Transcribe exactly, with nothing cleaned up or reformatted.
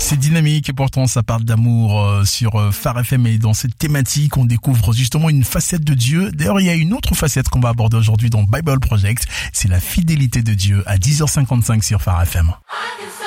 C'est dynamique et pourtant ça parle d'amour euh, sur euh, Phare F M, et dans cette thématique on découvre justement une facette de Dieu. D'ailleurs il y a une autre facette qu'on va aborder aujourd'hui dans Bible Project, c'est la fidélité de Dieu à dix heures cinquante-cinq sur Phare F M.